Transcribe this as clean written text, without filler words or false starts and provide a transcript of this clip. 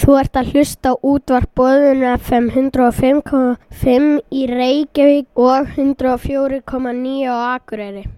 Þú ert að hlusta á útvarp Boðun FM 105,5 í Reykjavík og 104,9 á Akureyri.